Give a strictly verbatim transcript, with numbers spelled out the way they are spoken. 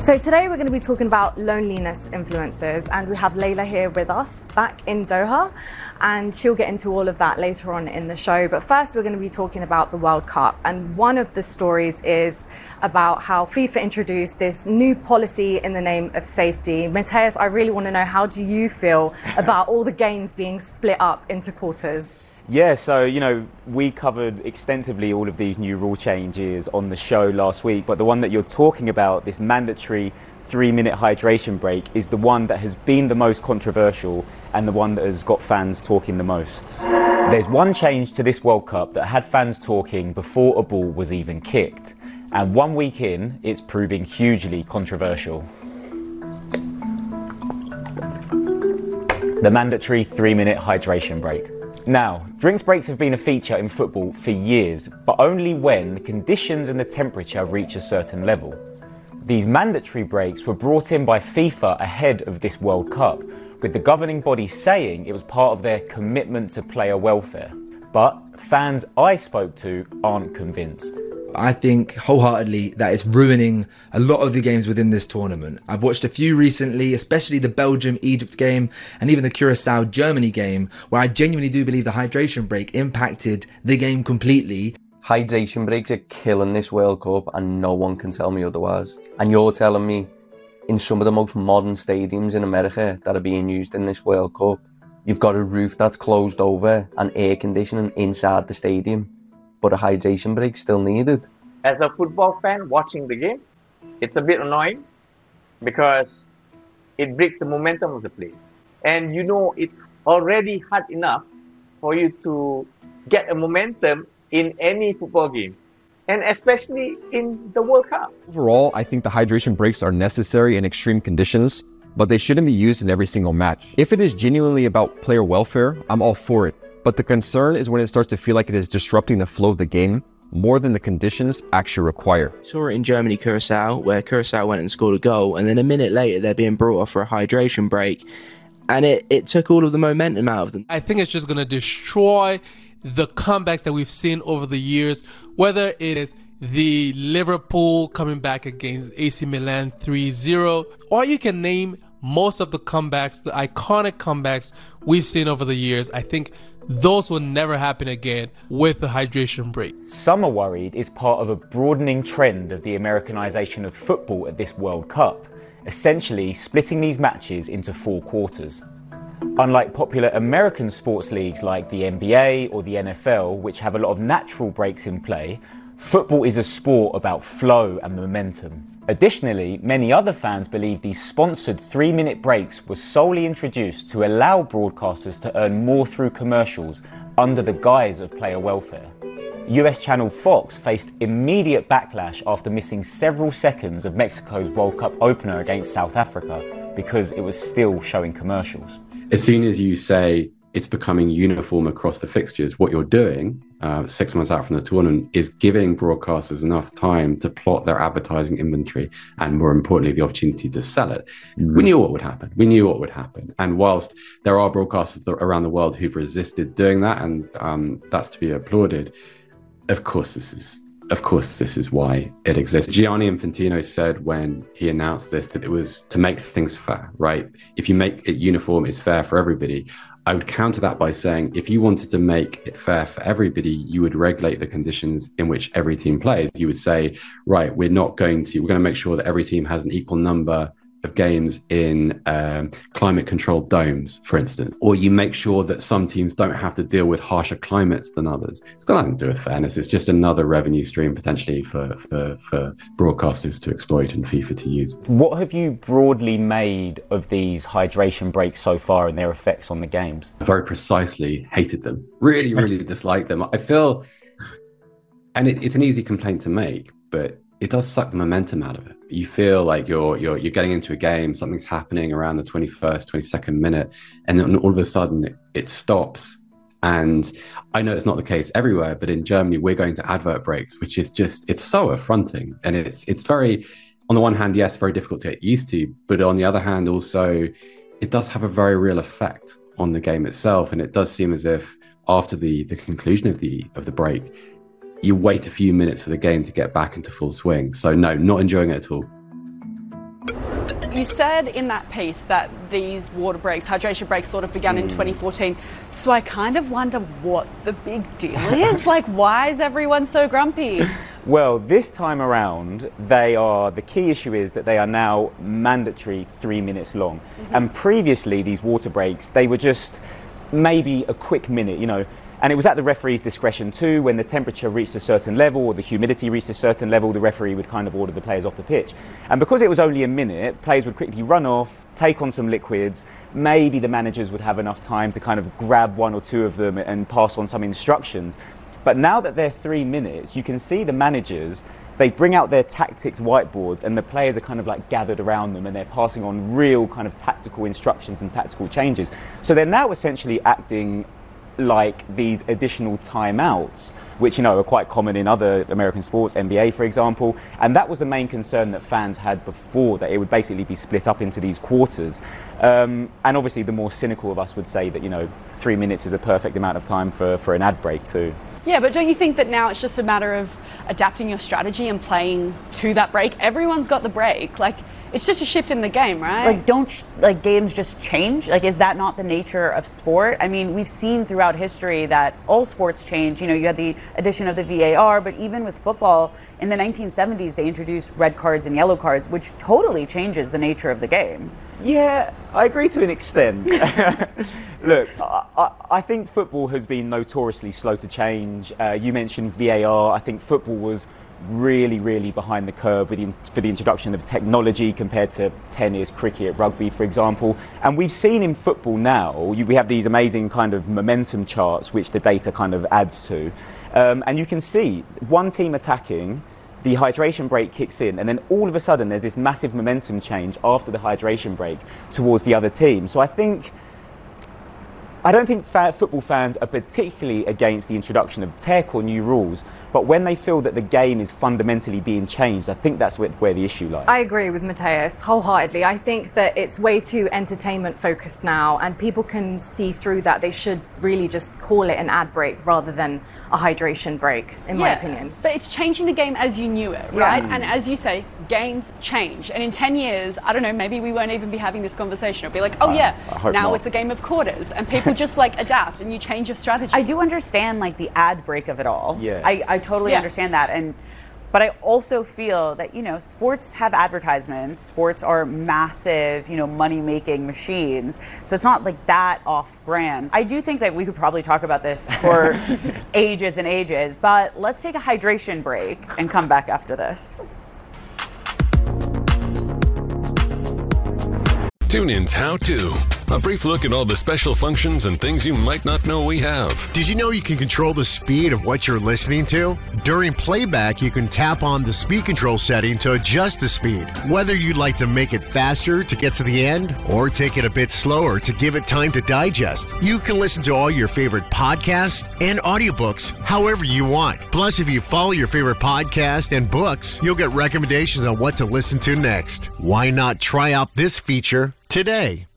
So today we're going to be talking about loneliness influences, and we have Layla here with us back in Doha, and she'll get into all of that later on in the show. But first we're going to be talking about the World Cup, and one of the stories is about how FIFA introduced this new policy in the name of safety. Matthias, I really want to know, how do you feel about all the games being split up into quarters? Yeah, so, you know, we covered extensively all of these new rule changes on the show last week, but the one that you're talking about, this mandatory three-minute hydration break, is the one that has been the most controversial and the one that has got fans talking the most. There's one change to this World Cup that had fans talking before a ball was even kicked, and one week in, it's proving hugely controversial. The mandatory three-minute hydration break. Now, drinks breaks have been a feature in football for years, but only when the conditions and the temperature reach a certain level. These mandatory breaks were brought in by FIFA ahead of this World Cup, with the governing body saying it was part of their commitment to player welfare. But fans I spoke to aren't convinced. I think wholeheartedly that it's ruining a lot of the games within this tournament. I've watched a few recently, especially the Belgium-Egypt game and even the Curacao-Germany game, where I genuinely do believe the hydration break impacted the game completely. Hydration breaks are killing this World Cup and no one can tell me otherwise. And you're telling me in some of the most modern stadiums in America that are being used in this World Cup, you've got a roof that's closed over and air conditioning inside the stadium, but a hydration break still needed. As a football fan watching the game, it's a bit annoying because it breaks the momentum of the play. And you know, it's already hard enough for you to get a momentum in any football game, and especially in the World Cup. Overall, I think the hydration breaks are necessary in extreme conditions, but they shouldn't be used in every single match. If it is genuinely about player welfare, I'm all for it. But the concern is when it starts to feel like it is disrupting the flow of the game more than the conditions actually require. Saw it in Germany, Curacao, where Curacao went and scored a goal, and then a minute later they're being brought off for a hydration break, and it, it took all of the momentum out of them. I think it's just going to destroy the comebacks that we've seen over the years, whether it is the Liverpool coming back against A C Milan three zero, or you can name most of the comebacks, the iconic comebacks we've seen over the years. I think those will never happen again with the hydration break. Some are worried it's part of a broadening trend of the Americanization of football at this World Cup, essentially splitting these matches into four quarters. Unlike popular American sports leagues like the N B A or the N F L, which have a lot of natural breaks in play, football is a sport about flow and momentum. Additionally, many other fans believe these sponsored three-minute breaks were solely introduced to allow broadcasters to earn more through commercials under the guise of player welfare. U S channel Fox faced immediate backlash after missing several seconds of Mexico's World Cup opener against South Africa because it was still showing commercials. As soon as you say it's becoming uniform across the fixtures, what you're doing uh, six months out from the tournament is giving broadcasters enough time to plot their advertising inventory and, more importantly, the opportunity to sell it. Mm-hmm. We knew what would happen. We knew what would happen. And whilst there are broadcasters around the world who've resisted doing that, and um, that's to be applauded, of course this is Of course, this is why it exists. Gianni Infantino said when he announced this that it was to make things fair, right? If you make it uniform, it's fair for everybody. I would counter that by saying if you wanted to make it fair for everybody, you would regulate the conditions in which every team plays. You would say, right, we're not going to, we're going to make sure that every team has an equal number of games in um, climate controlled domes, for instance, or you make sure that some teams don't have to deal with harsher climates than others. It's got nothing to do with fairness. It's just another revenue stream potentially for, for, for broadcasters to exploit and FIFA to use. What have you broadly made of these hydration breaks so far and their effects on the games? I very precisely hated them, really, really disliked them. I feel, and it, it's an easy complaint to make, but it does suck the momentum out of it. You feel like you're you're you're getting into a game, something's happening around the twenty-first, twenty-second minute, and then all of a sudden it, it stops. And I know it's not the case everywhere, but in Germany we're going to advert breaks, which is just, it's so affronting. And it's it's very, on the one hand, yes, very difficult to get used to, but on the other hand also, it does have a very real effect on the game itself. And it does seem as if after the the conclusion of the of the break, you wait a few minutes for the game to get back into full swing. So no, not enjoying it at all. you said in that piece that these water breaks, hydration breaks, sort of began mm. in twenty fourteen. So I kind of wonder what the big deal is. Like, why is everyone so grumpy? Well, this time around, they are, the key issue is that they are now mandatory three minutes long. Mm-hmm. And previously, these water breaks, they were just maybe a quick minute, you know. And it was at the referee's discretion too. When the temperature reached a certain level or the humidity reached a certain level, the referee would kind of order the players off the pitch. And because it was only a minute, players would quickly run off, take on some liquids. Maybe the managers would have enough time to kind of grab one or two of them and pass on some instructions. But now that they're three minutes, you can see the managers, they bring out their tactics whiteboards and the players are kind of like gathered around them and they're passing on real kind of tactical instructions and tactical changes. So they're now essentially acting like these additional timeouts, which, you know, are quite common in other American sports, N B A, for example. And that was the main concern that fans had before, that it would basically be split up into these quarters. Um, and obviously, the more cynical of us would say that, you know, three minutes is a perfect amount of time for, for an ad break too. Yeah, but don't you think that now it's just a matter of adapting your strategy and playing to that break? Everyone's got the break. Like, it's just a shift in the game, right? Like, don't like games just change? Like, is that not the nature of sport? I mean, we've seen throughout history that all sports change. You know, you had the addition of the V A R, but even with football, in the nineteen seventies, they introduced red cards and yellow cards, which totally changes the nature of the game. Yeah, I agree to an extent. Look, I, I think football has been notoriously slow to change. Uh, you mentioned V A R. I think football was really, really behind the curve with the, for the introduction of technology compared to tennis, cricket, rugby, for example. And we've seen in football now, you, we have these amazing kind of momentum charts, which the data kind of adds to. Um, and you can see one team attacking, the hydration break kicks in, and then all of a sudden there's this massive momentum change after the hydration break towards the other team. So I think I don't think fa- football fans are particularly against the introduction of tech or new rules, but when they feel that the game is fundamentally being changed, I think that's where, where the issue lies. I agree with Mateus wholeheartedly. I think that it's way too entertainment focused now, and people can see through that. They should really just call it an ad break rather than a hydration break, in yeah, my opinion. But it's changing the game as you knew it, right? Yeah. And as you say, games change. And in ten years, I don't know, maybe we won't even be having this conversation. It'll be like, oh I, yeah, I now not. it's a game of quarters. And people just like adapt and you change your strategy. I do understand like the ad break of it all. Yeah. I, I totally Yeah. understand that. And but I also feel that, you know, sports have advertisements. Sports are massive, you know, money-making machines. So it's not like that off-brand. I do think that we could probably talk about this for ages and ages, but let's take a hydration break and come back after this. TuneIn's How To. A brief look at all the special functions and things you might not know we have. Did you know you can control the speed of what you're listening to? During playback, you can tap on the speed control setting to adjust the speed. Whether you'd like to make it faster to get to the end or take it a bit slower to give it time to digest, you can listen to all your favorite podcasts and audiobooks however you want. Plus, if you follow your favorite podcast and books, you'll get recommendations on what to listen to next. Why not try out this feature today?